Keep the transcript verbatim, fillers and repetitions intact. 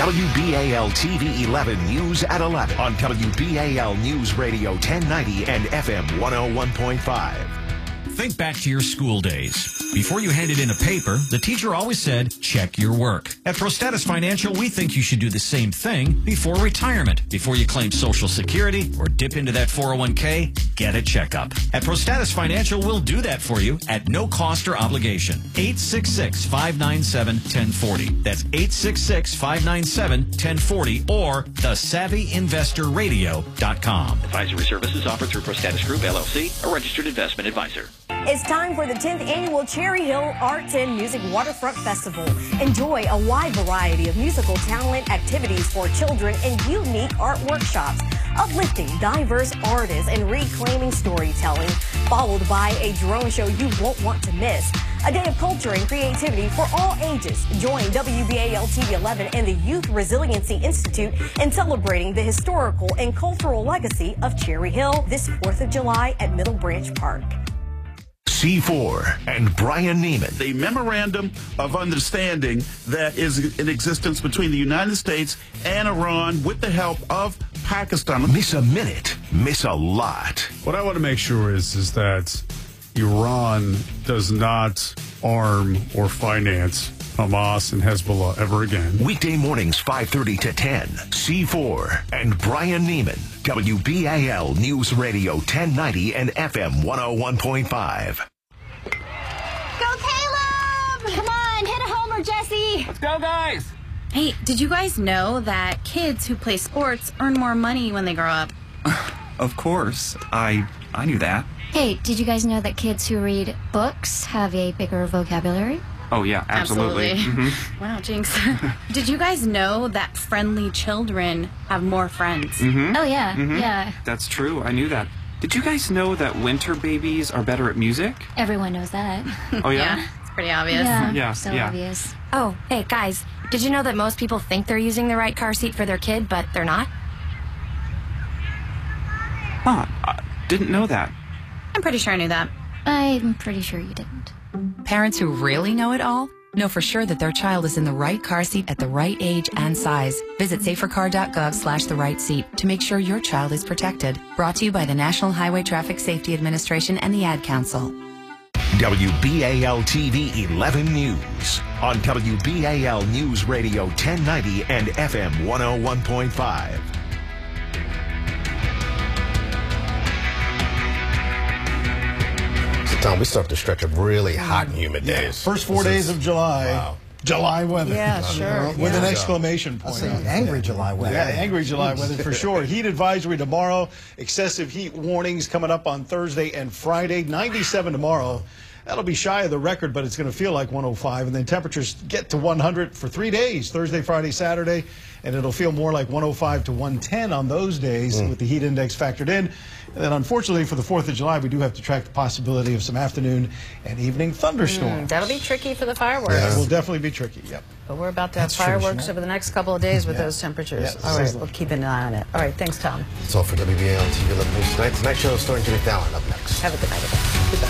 W B A L T V eleven News at eleven on W B A L News Radio ten ninety and F M one oh one point five. Think back to your school days. Before you handed in a paper, the teacher always said, check your work. At ProStatus Financial, we think you should do the same thing before retirement. Before you claim Social Security or dip into that four oh one k, get a checkup. At ProStatus Financial, we'll do that for you at no cost or obligation. eight six six, five nine seven, one oh four oh. That's eight six six, five nine seven, one oh four oh or the savvy investor radio dot com. Advisory services offered through ProStatus Group, L L C, a registered investment advisor. It's time for the tenth Annual Cherry Hill Arts and Music Waterfront Festival. Enjoy a wide variety of musical talent, activities for children, and unique art workshops, uplifting diverse artists and reclaiming storytelling, followed by a drone show you won't want to miss. A day of culture and creativity for all ages. Join W B A L T V eleven and the Youth Resiliency Institute in celebrating the historical and cultural legacy of Cherry Hill this fourth of July at Middle Branch Park. C four and Brian Neiman. The memorandum of understanding that is in existence between the United States and Iran with the help of Pakistan. Miss a minute, miss a lot. What I want to make sure is, is that Iran does not arm or finance Hamas and Hezbollah ever again. Weekday mornings five thirty to ten. C four and Brian Neiman. W B A L News Radio ten ninety and F M one oh one point five. Go Caleb! Come on, hit a homer, Jesse. Let's go, guys. Hey, did you guys know that kids who play sports earn more money when they grow up? Of course. I I knew that. Hey, did you guys know that kids who read books have a bigger vocabulary? Oh, yeah, absolutely. Absolutely. Mm-hmm. Wow, Jinx. Did you guys know that friendly children have more friends? Mm-hmm. Oh, yeah, mm-hmm. yeah. That's true. I knew that. Did you guys know that winter babies are better at music? Everyone knows that. Oh, yeah? Yeah, it's pretty obvious. Yeah, Yeah, so yeah. obvious. Oh, hey, guys, did you know that most people think they're using the right car seat for their kid, but they're not? Huh, I didn't know that. I'm pretty sure I knew that. I'm pretty sure you didn't. Parents who really know it all know for sure that their child is in the right car seat at the right age and size. Visit safercar.gov slash the right seat to make sure your child is protected. Brought to you by the National Highway Traffic Safety Administration and the Ad Council. W B A L T V eleven News on W B A L News Radio ten ninety and F M one oh one point five. Tom, we start the stretch of really hot and humid Yeah. days. First four This days is- of July. Wow. July weather. Yeah, sure. With yeah. an exclamation point. That's an angry July weather. Yeah, angry July weather for sure. Heat advisory tomorrow. Excessive heat warnings coming up on Thursday and Friday. ninety-seven tomorrow. That'll be shy of the record, but it's going to feel like one oh five. And then temperatures get to one hundred for three days, Thursday, Friday, Saturday. And it'll feel more like one oh five to one ten on those days mm. with the heat index factored in. And then, unfortunately, for the fourth of July, we do have to track the possibility of some afternoon and evening thunderstorms. Mm, that'll be tricky for the fireworks. Yeah. It will definitely be tricky, yep. But we're about to have That's fireworks true, over the next couple of days with yeah. those temperatures. Yeah, all right, sizzling. we'll keep an eye on it. All right, thanks, Tom. That's all for W B A L T V eleven News tonight. Tonight's show is starring Jimmy Fallon up next. Have a good night, everybody.